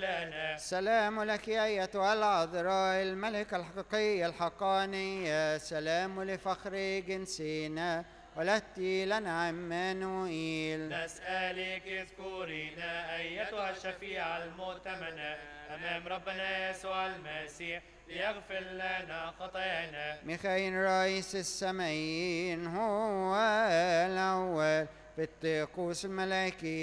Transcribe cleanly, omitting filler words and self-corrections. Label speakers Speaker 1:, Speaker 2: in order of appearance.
Speaker 1: لنا.
Speaker 2: سلام لك أيتها العذراء الملكة الحقيقية الحقانية، سلام لفخر جنسنا، ولدت لنا عمانوئيل.
Speaker 1: نسألك اذكرينا أيتها الشفيعة المؤتمنة أمام ربنا يسوع المسيح ليغفر لنا خطايانا.
Speaker 2: ميخائيل رئيس السمايين هو الأول في الطقوس الملائكي